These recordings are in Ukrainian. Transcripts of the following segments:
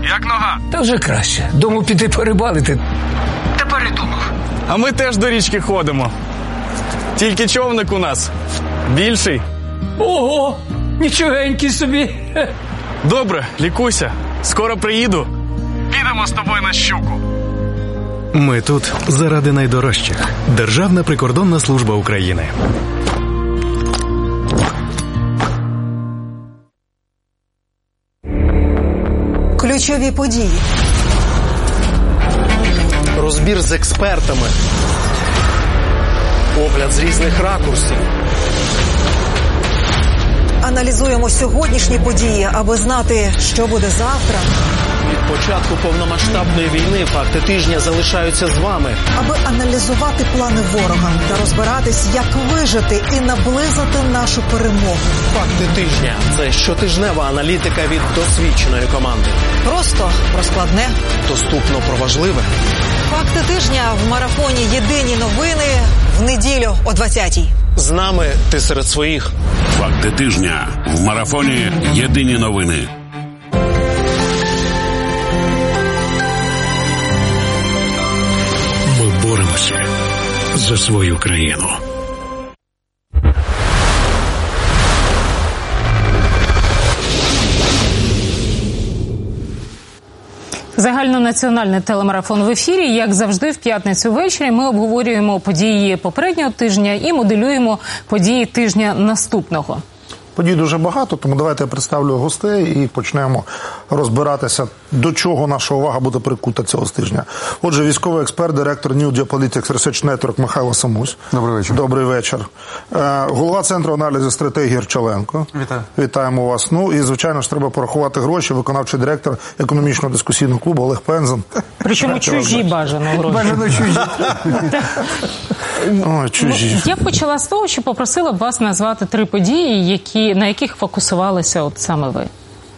як нога? Та вже краще. Думав піти порибалити. Та передумав. А ми теж до річки ходимо. Тільки човник у нас більший. Ого, нічогенький собі. Добре, лікуйся. Скоро приїду. Підемо з тобою на щуку. Ми тут заради найдорожчих. Державна прикордонна служба України. Ключові події. Розбір з експертами. Огляд з різних ракурсів. Аналізуємо сьогоднішні події, аби знати, що буде завтра. Від початку повномасштабної війни факти тижня залишаються з вами. Аби аналізувати плани ворога та розбиратись, як вижити і наблизити нашу перемогу. Факти тижня – це щотижнева аналітика від досвідченої команди. Просто про складне. Доступно про важливе. Факти тижня в марафоні «Єдині новини» в неділю о 20-й. З нами ти серед своїх. Факти тижня в марафоні «Єдині новини». Ми боремося за свою країну. Загальнонаціональний телемарафон в ефірі. Як завжди, в п'ятницю ввечері ми обговорюємо події попереднього тижня і моделюємо події тижня наступного. Подій дуже багато, тому давайте я представлю гостей і почнемо розбиратися, до чого наша увага буде прикута цього тижня. Отже, військовий експерт, директор New Geopolitics Research Network Михайло Самусь. Добрий вечір. Добрий вечір. Голова Центру аналізу стратегії Гірчаленко. Вітаю. Вітаємо вас. Ну і, звичайно ж, треба порахувати гроші. Виконавчий директор економічного дискусійного клубу Олег Пензен. Причому чужі бажано гроші. Бажано чужі. Ой, чужі. Я б почала з того, що попросила б вас назвати 3 події, на яких фокусувалися от саме ви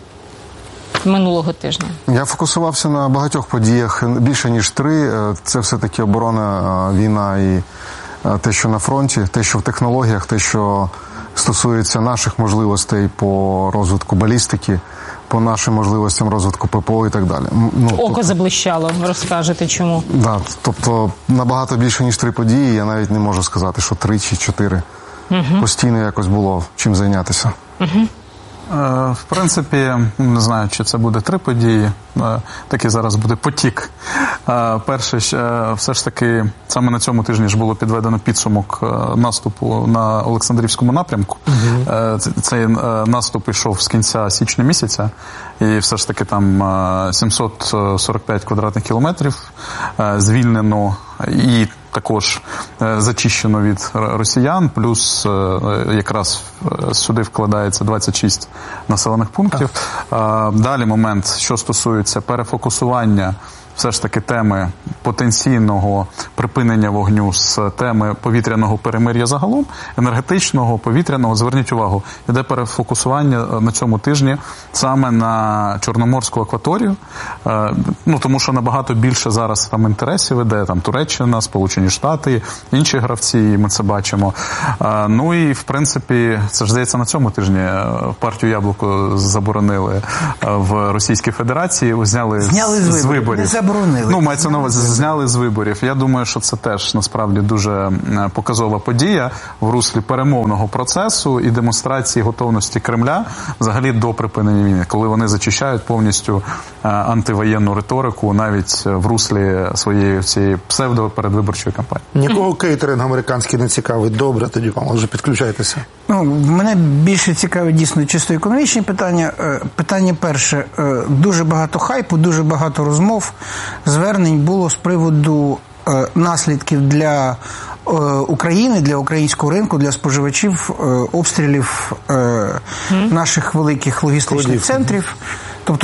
минулого тижня. Я фокусувався на багатьох подіях, більше ніж 3. Це все-таки оборона, війна і те, що на фронті, те, що в технологіях, те, що стосується наших можливостей по розвитку балістики, по нашим можливостям розвитку ППО і так далі. Око заблищало, розкажете чому? Да, тобто набагато більше ніж 3 події, я навіть не можу сказати, що 3 чи 4. Постійно якось було чим зайнятися. В принципі, не знаю, чи це буде 3 події, такий зараз буде потік. Перше, все ж таки, саме на цьому тижні ж було підведено підсумок наступу на Олександрівському напрямку. Цей наступ йшов з кінця січня місяця, і все ж таки там 745 квадратних кілометрів звільнено і також зачищено від росіян, плюс якраз сюди вкладається 26 населених пунктів. Далі момент, що стосується перефокусування все ж таки теми потенційного припинення вогню з теми повітряного перемир'я загалом, енергетичного, повітряного. Зверніть увагу, йде перефокусування на цьому тижні саме на Чорноморську акваторію, тому що набагато більше зараз там інтересів іде, там Туреччина, Сполучені Штати, інші гравці, ми це бачимо. Ну і, в принципі, це ж здається на цьому тижні партію «Яблуко» заборонили в Російській Федерації, зняли з виборів. Мається на увазі, зняли з виборів. Я думаю, що це теж, насправді, дуже показова подія в руслі перемовного процесу і демонстрації готовності Кремля взагалі до припинення війни, коли вони зачищають повністю антивоєнну риторику навіть в руслі своєї цієї псевдо-передвиборчої кампанії. Нікого кейтеринг американський не цікавить. Добре, тоді вам вже підключайтеся. Мене більше цікавить дійсно чисто економічні питання. Питання перше. Дуже багато хайпу, дуже багато розмов, звернень було з приводу наслідків для України, для українського ринку, для споживачів обстрілів наших великих логістичних центрів. Тобто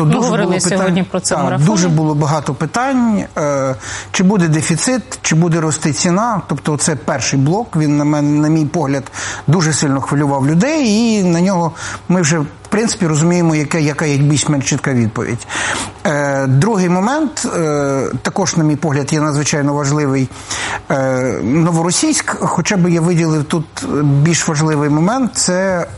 дуже було багато питань, чи буде дефіцит, чи буде рости ціна. Тобто це перший блок, він, на мій погляд, дуже сильно хвилював людей, і на нього ми вже, в принципі, розуміємо, яка є більш-менш чітка відповідь. Другий момент, також, на мій погляд, є надзвичайно важливий. Новоросійськ, хоча б я виділив тут більш важливий момент, це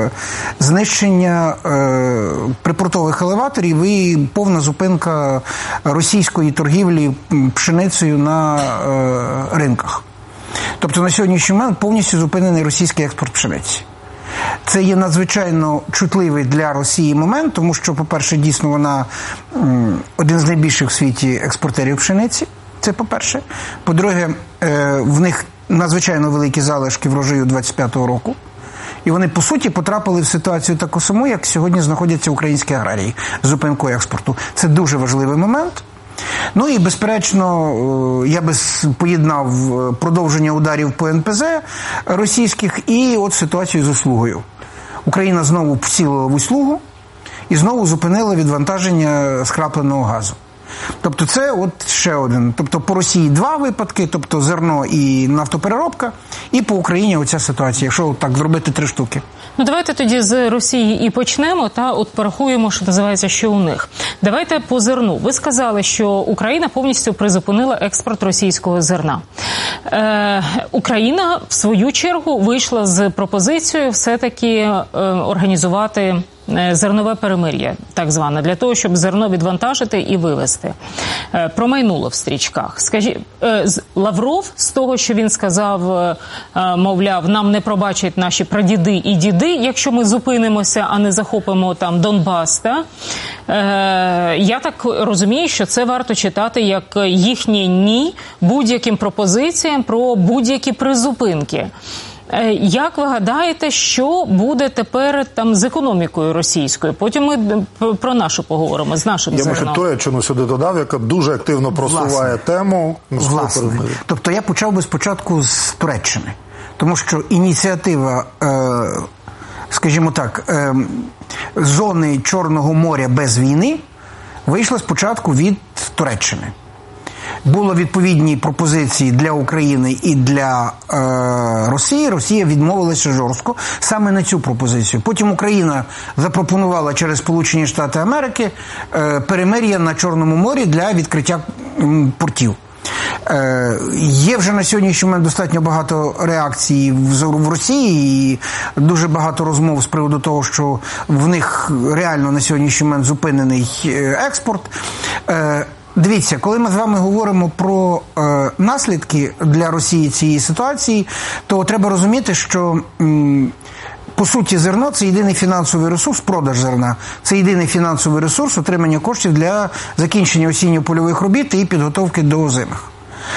знищення припортових елеваторів і повна зупинка російської торгівлі пшеницею на ринках. Тобто на сьогоднішній момент повністю зупинений російський експорт пшениці. Це є надзвичайно чутливий для Росії момент, тому що, по-перше, дійсно вона один з найбільших в світі експортерів пшениці. Це по-перше. По-друге, в них надзвичайно великі залишки врожаю 25-го року. І вони, по суті, потрапили в ситуацію таку саму, як сьогодні знаходяться українські аграрії з зупинкою експорту. Це дуже важливий момент. Ну і, безперечно, я би поєднав продовження ударів по НПЗ російських і от ситуацію з услугою. Україна знову вцілила в услугу і знову зупинила відвантаження скрапленого газу. Тобто це от ще один. Тобто по Росії два випадки, тобто зерно і нафтопереробка, і по Україні оця ситуація, якщо так зробити 3 штуки. Ну, давайте тоді з Росії і почнемо, та от порахуємо, що називається, що у них. Давайте по зерну. Ви сказали, що Україна повністю призупинила експорт російського зерна. Україна, в свою чергу, вийшла з пропозицією все-таки організувати зернове перемир'я, так зване, для того, щоб зерно відвантажити і вивезти. Промайнуло в стрічках. Скажіть, Лавров, з того, що він сказав, мовляв, нам не пробачать наші прадіди і діди, якщо ми зупинимося, а не захопимо там Донбас, та? Я так розумію, що це варто читати як їхнє «ні» будь-яким пропозиціям про будь-які призупинки. Як ви гадаєте, що буде тепер там з економікою російською? Потім ми про нашу поговоримо, з нашим зерном. Я ще Туреччину сюди додав, яка дуже активно просуває тему. Власне. Тобто я почав би спочатку з Туреччини. Тому що ініціатива, скажімо так, зони Чорного моря без війни вийшла спочатку від Туреччини. Були відповідні пропозиції для України і для Росії. Росія відмовилася жорстко саме на цю пропозицію. Потім Україна запропонувала через Сполучені Штати Америки перемир'я на Чорному морі для відкриття портів. Є вже на сьогоднішній момент достатньо багато реакцій в Росії і дуже багато розмов з приводу того, що в них реально на сьогоднішній момент зупинений експорт. Дивіться, коли ми з вами говоримо про наслідки для Росії цієї ситуації, то треба розуміти, що по суті зерно – це єдиний фінансовий ресурс, продаж зерна – це єдиний фінансовий ресурс отримання коштів для закінчення осінньо-польових робіт і підготовки до озимих.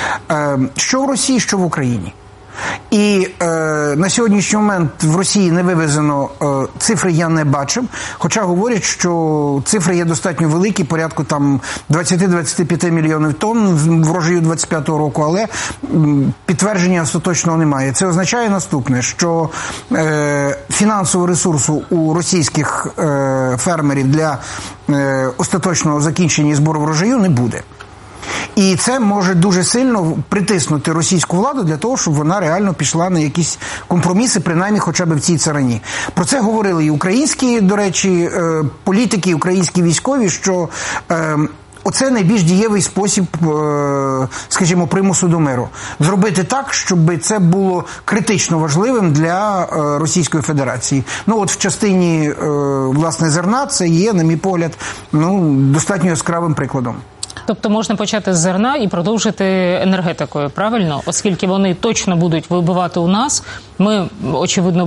Що в Росії, що в Україні. І на сьогоднішній момент в Росії не вивезено, цифри я не бачив, хоча говорять, що цифри є достатньо великі, порядку там 20-25 мільйонів тонн врожаю 25-го року, але підтвердження остаточного немає. Це означає наступне, що фінансового ресурсу у російських фермерів для остаточного закінчення і збору врожаю не буде. І це може дуже сильно притиснути російську владу для того, щоб вона реально пішла на якісь компроміси, принаймні хоча б в цій царині. Про це говорили і українські, до речі, політики, і українські військові, що оце найбільш дієвий спосіб, скажімо, примусу до миру. Зробити так, щоб це було критично важливим для Російської Федерації. Ну от в частині, власне, зерна це є, на мій погляд, достатньо яскравим прикладом. Тобто можна почати з зерна і продовжити енергетикою, правильно? Оскільки вони точно будуть вибивати у нас, ми, очевидно,